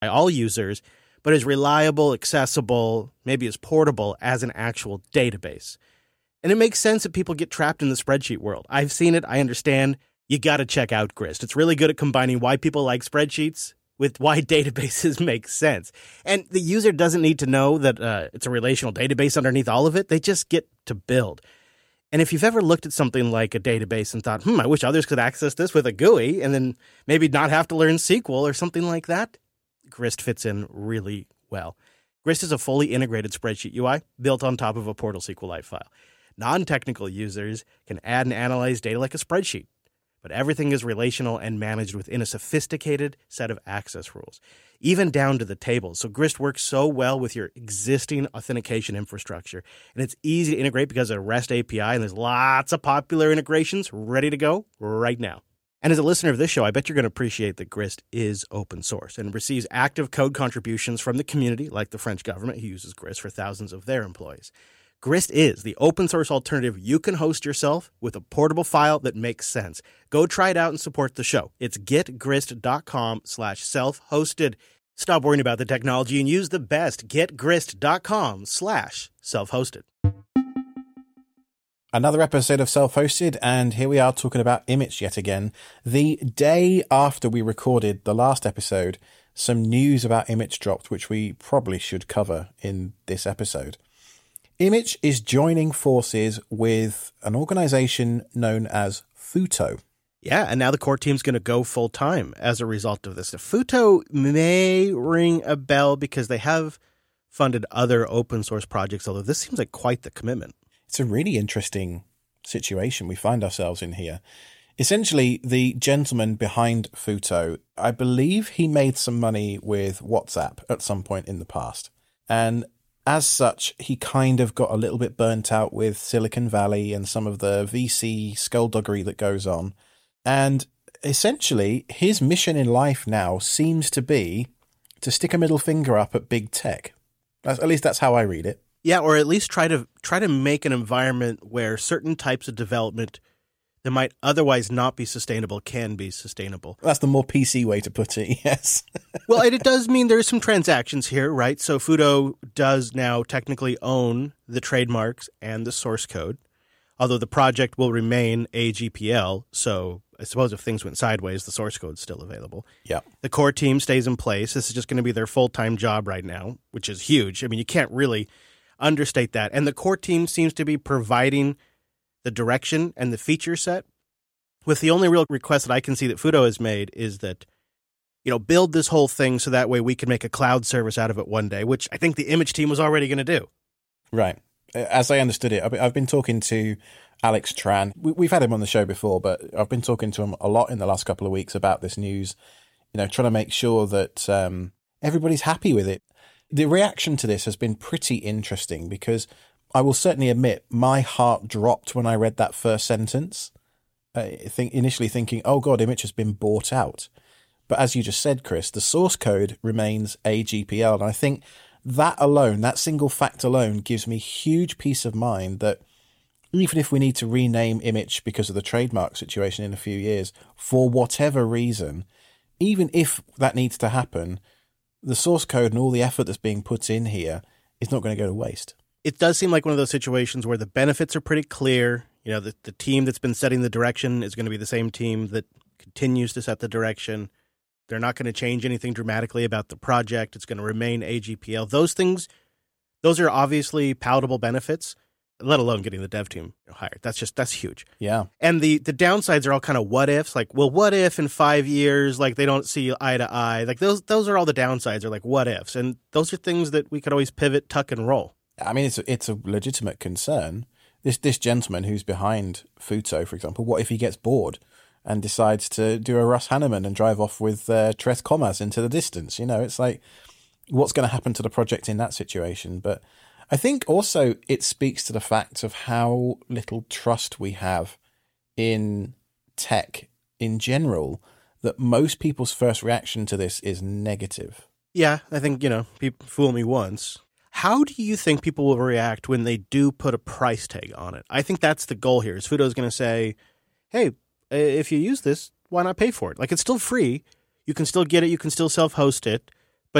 by all users, but as reliable, accessible, maybe as portable as an actual database. And it makes sense that people get trapped in the spreadsheet world. I've seen it. I understand. You got to check out Grist. It's really good at combining why people like spreadsheets with why databases make sense. And the user doesn't need to know that it's a relational database underneath all of it. They just get to build. And if you've ever looked at something like a database and thought, I wish others could access this with a GUI and then maybe not have to learn SQL or something like that, Grist fits in really well. Grist is a fully integrated spreadsheet UI built on top of a Portal SQLite file. Non-technical users can add and analyze data like a spreadsheet, but everything is relational and managed within a sophisticated set of access rules, even down to the tables. So Grist works so well with your existing authentication infrastructure, and it's easy to integrate because of REST API, and there's lots of popular integrations ready to go right now. And as a listener of this show, I bet you're going to appreciate that Grist is open source and receives active code contributions from the community, like the French government, who uses Grist for thousands of their employees. Grist is the open source alternative you can host yourself with a portable file that makes sense. Go try it out and support the show. It's getgrist.com/self-hosted. Stop worrying about the technology and use the best getgrist.com/self-hosted. Another episode of Self-Hosted, and here we are talking about Immich yet again. The day after we recorded the last episode, some news about Immich dropped, which we probably should cover in this episode. Immich is joining forces with an organization known as Futo. Yeah, and now the core team's going to go full-time as a result of this. Futo may ring a bell because they have funded other open-source projects, although this seems like quite the commitment. It's a really interesting situation we find ourselves in here. Essentially, the gentleman behind Futo, I believe he made some money with WhatsApp at some point in the past. And as such, he kind of got a little bit burnt out with Silicon Valley and some of the VC skullduggery that goes on. And essentially, his mission in life now seems to be to stick a middle finger up at big tech. At least that's how I read it. Yeah, or at least try to make an environment where certain types of development that might otherwise not be sustainable can be sustainable. That's the more PC way to put it, yes. Well, and it does mean there's some transactions here, right? So Futo does now technically own the trademarks and the source code, although the project will remain AGPL, so I suppose if things went sideways, the source code's still available. Yeah. The core team stays in place. This is just going to be their full-time job right now, which is huge. I mean, you can't really understate that. And the core team seems to be providing the direction and the feature set, with the only real request that I can see that Futo has made is that, build this whole thing so that way we can make a cloud service out of it one day, which I think the Immich team was already going to do. Right. As I understood it, I've been talking to Alex Tran. We've had him on the show before, but I've been talking to him a lot in the last couple of weeks about this news, trying to make sure that everybody's happy with it. The reaction to this has been pretty interesting because I will certainly admit my heart dropped when I read that first sentence. Initially thinking, oh God, Immich has been bought out. But as you just said, Chris, the source code remains AGPL. And I think that alone, that single fact alone, gives me huge peace of mind that even if we need to rename Immich because of the trademark situation in a few years, for whatever reason, even if that needs to happen, the source code and all the effort that's being put in here is not going to go to waste. It does seem like one of those situations where the benefits are pretty clear. The team that's been setting the direction is going to be the same team that continues to set the direction. They're not going to change anything dramatically about the project. It's going to remain AGPL. Those things, those are obviously palatable benefits, let alone getting the dev team hired. That's huge. Yeah. And the downsides are all kind of what ifs, like, well, what if in 5 years, like they don't see eye to eye? Like those are all the downsides, are like what ifs. And those are things that we could always pivot, tuck and roll. I mean, it's a legitimate concern. This gentleman who's behind Futo, for example, what if he gets bored and decides to do a Russ Hanneman and drive off with Tres Comas into the distance? It's like, what's going to happen to the project in that situation? But I think also it speaks to the fact of how little trust we have in tech in general, that most people's first reaction to this is negative. Yeah, I think, people fool me once. How do you think people will react when they do put a price tag on it? I think that's the goal here. Is Futo's going to say, hey, if you use this, why not pay for it? Like, it's still free. You can still get it. You can still self-host it.